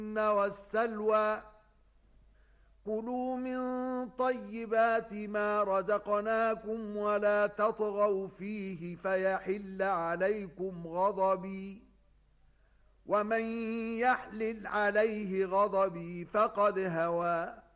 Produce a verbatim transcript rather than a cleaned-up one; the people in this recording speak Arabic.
والسلوى كلوا من طيبات ما رزقناكم ولا تطغوا فيه فيحل عليكم غضبي ومن يحلل عليه غضبي فقد هوى